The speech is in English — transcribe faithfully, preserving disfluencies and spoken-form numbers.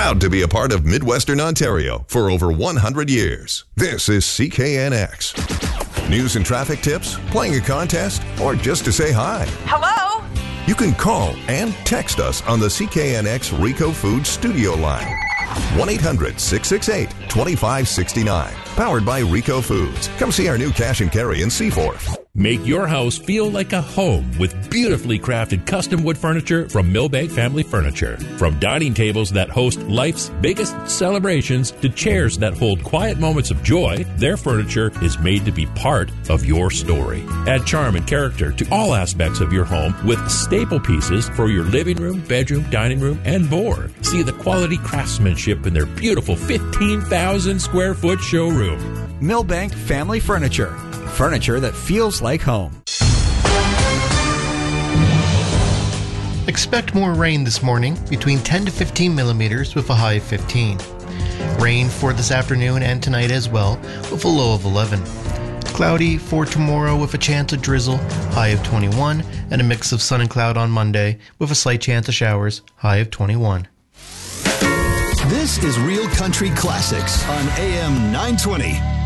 Proud to be a part of Midwestern Ontario for over one hundred years. This is C K N X. News and traffic tips, playing a contest, or just to say hi. Hello? You can call and text us on the C K N X Rico Foods studio line. one eight hundred, six six eight, two five six nine. Powered by Rico Foods. Come see our new cash and carry in Seaforth. Make your house feel like a home with beautifully crafted custom wood furniture from Millbank Family Furniture. From dining tables that host life's biggest celebrations to chairs that hold quiet moments of joy, their furniture is made to be part of your story. Add charm and character to all aspects of your home with staple pieces for your living room, bedroom, dining room, and more. See the quality craftsmanship in their beautiful fifteen thousand square foot showroom. Millbank Family Furniture. Furniture that feels like home. Expect more rain this morning, between ten to fifteen millimeters with a high of fifteen. Rain for this afternoon and tonight as well, with a low of eleven. Cloudy for tomorrow with a chance of drizzle, high of twenty-one, and a mix of sun and cloud on Monday with a slight chance of showers, high of twenty-one. This is Real Country Classics on A M nine twenty.